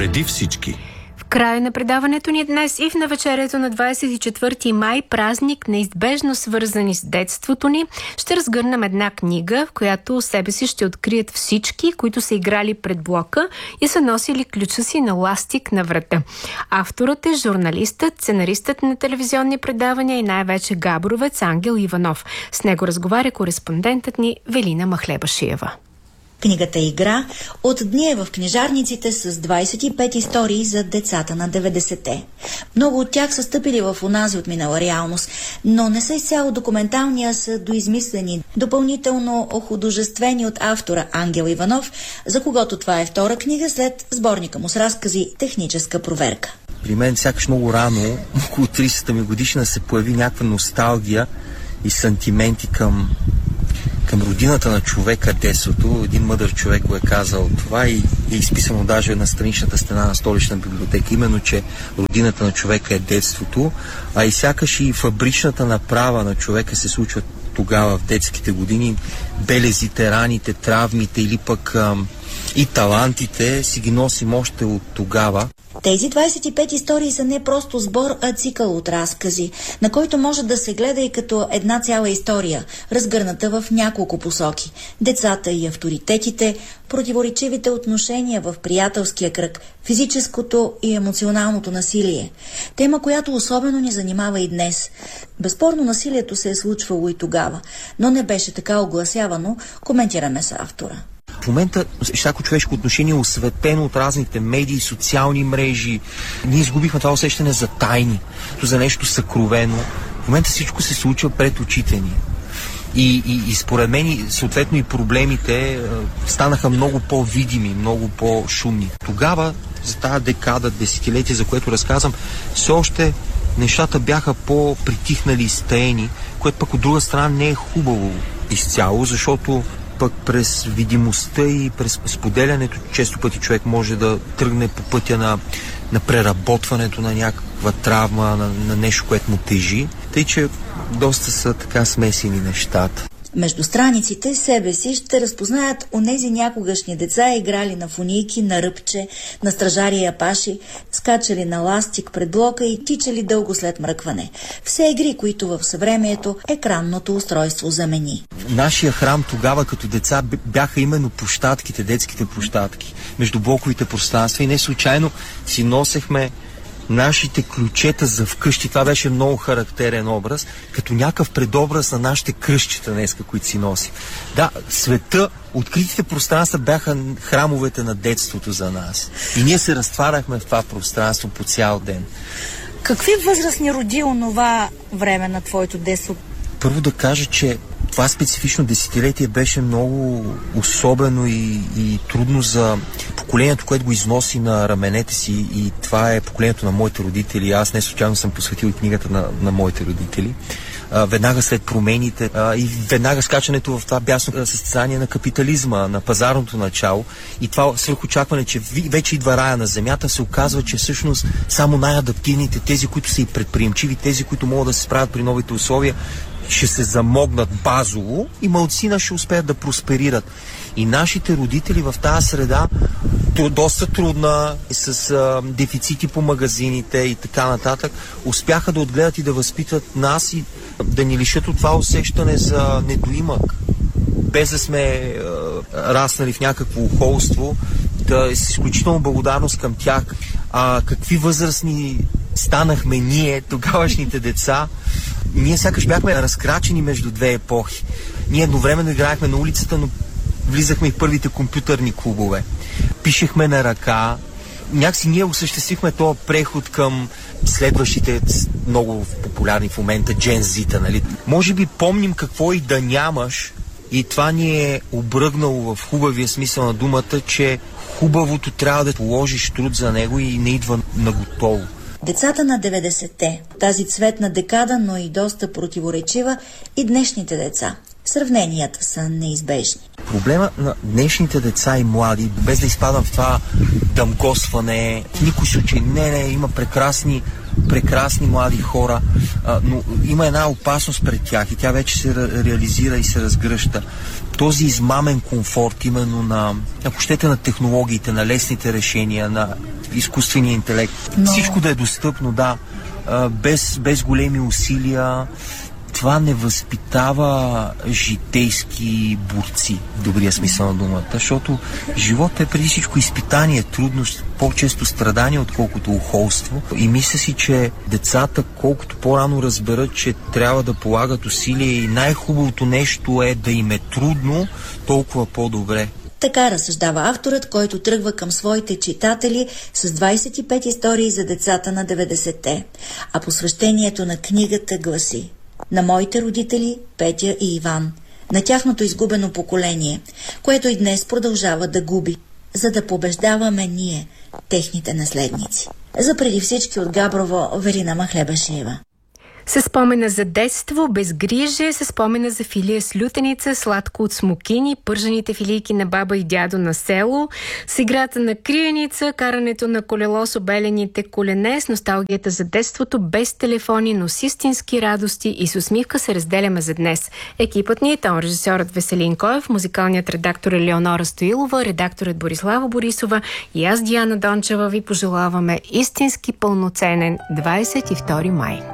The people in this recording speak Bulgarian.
Преди всички. В края на предаването ни днес и в навечерието на 24 май, празник, неизбежно свързани с детството ни, ще разгърнем една книга, в която себе си ще открият всички, които са играли пред блока и са носили ключа си на ластик на врата. Авторът е журналистът, сценаристът на телевизионни предавания и най-вече габровец Ангел Иванов. С него разговаря кореспондентът ни Велина Махлебашиева. Книгата "Игра" от дни е в книжарниците с 25 истории за децата на 90-те. Много от тях са стъпили в онази отминала реалност, но не са изцяло документални, а са доизмислени, допълнително охудожествени от автора Ангел Иванов, за когото това е втора книга след сборника му с разкази "Техническа проверка". При мен сякаш много рано, около 30-та ми годишна, се появи някаква носталгия и сантименти към родината на човека, детството. Един мъдър човек го е казал това и е изписано даже на страничната стена на Столична библиотека, именно, че родината на човека е детството, а и сякаш и фабричната направа на човека се случва тогава, в детските години. Белезите, раните, травмите или пък и талантите си ги носим още от тогава. Тези 25 истории са не просто сбор, а цикъл от разкази, на който може да се гледа и като една цяла история, разгърната в няколко посоки. Децата и авторитетите, противоречивите отношения в приятелския кръг, физическото и емоционалното насилие. Тема, която особено ни занимава и днес. Безспорно насилието се е случвало и тогава, но не беше така огласявано, коментираме с автора. В момента всяко човешко отношение е осветено от разните медии, социални мрежи. Ние изгубихме това усещане за тайни, за нещо съкровено. В момента всичко се случва пред очите ни. И според мен, съответно, и проблемите станаха много по-видими, много по-шумни. Тогава, за тази декада, десетилетие, за което разказвам, все още нещата бяха по-притихнали и стаени, което пък от друга страна не е хубаво изцяло, защото пък през видимостта и през споделянето често пъти човек може да тръгне по пътя на преработването на някаква травма, на нещо, което му тежи. Тъй, че доста са така смесени нещата. Между страниците себе си ще разпознаят онези някогашни деца, играли на фунийки, на ръбче, на стражари и апаши, скачали на ластик пред блока и тичали дълго след мръкване. Все игри, които в съвремието екранното устройство замени. Нашия храм тогава като деца бяха именно площадките, детските площадки, между блоковите пространства, и не случайно си носехме нашите ключета за вкъщи. Това беше много характерен образ, като някакъв предобраз на нашите кръстчета днеска, които си носи. Да, света, откритите пространства бяха храмовете на детството за нас. И ние се разтваряхме в това пространство по цял ден. Какви възрастни роди онова време на твоето детство? Първо да кажа, че това специфично десетилетие беше много особено и трудно за поколението, което го износи на раменете си, и това е поколението на моите родители. Аз не случайно съм посветил и книгата на моите родители. Веднага след промените и веднага скачането в това бясно състезание на капитализма, на пазарното начало, и това свръхочакване, че вече идва рая на земята, се оказва, че всъщност само най-адаптивните, тези, които са и предприемчиви, тези, които могат да се справят при новите условия, ще се замогнат базово и малцина ще успеят да просперират. И нашите родители в тази среда, доста трудна, с дефицити по магазините и така нататък, успяха да отгледат и да възпитат нас и да ни лишат от това усещане за недоимък. Без да сме раснали в някакво ухолство, да е с изключително благодарност към тях. Какви възрастни станахме ние, тогавашните деца? Ние сякаш бяхме разкрачени между две епохи. Ние едновременно играехме на улицата, но влизахме и в първите компютърни клубове. Пишехме на ръка. Някакси ние осъществихме този преход към следващите много популярни в момента Gen Z-та, нали? Може би помним какво и да нямаш, и това ни е обръгнало в хубавия смисъл на думата, че хубавото трябва да положиш труд за него и не идва наготово. Децата на 90-те, тази цветна декада, но и доста противоречива, и днешните деца. Сравненията са неизбежни. Проблема на днешните деца и млади, без да изпадам в това дъмгосване, в никой случай, не, има прекрасни прекрасни млади хора, но има една опасност пред тях и тя вече се реализира и се разгръща. Този измамен комфорт именно на, ако щете, на технологиите, на лесните решения, на изкуствения интелект. Всичко да е достъпно, да, без големи усилия. Това не възпитава житейски борци, в добрия смисъл на думата, защото животът е преди всичко изпитание, трудност, по-често страдание, отколкото ухолство. И мисля си, че децата колкото по-рано разберат, че трябва да полагат усилия и най-хубавото нещо е да им е трудно, толкова по-добре. Така разсъждава авторът, който тръгва към своите читатели с 25 истории за децата на 90-те. А посвещението на книгата гласи: на моите родители Петя и Иван, на тяхното изгубено поколение, което и днес продължава да губи, за да побеждаваме ние, техните наследници. За преди всички от Габрово, Велина Махлебашиева. Се спомена за детство, безгрижие, се спомена за филия с лютеница, сладко от смокини, пържените филийки на баба и дядо на село, с играта на криеница, карането на колело с обелените колене, с носталгията за детството, без телефони, но с истински радости и с усмивка се разделяме за днес. Екипът ни е тон режисьорът Веселин Коев, музикалният редактор Елеонора Стоилова, редакторът Борислава Борисова и аз, Диана Дончева, ви пожелаваме истински пълноценен 22 май.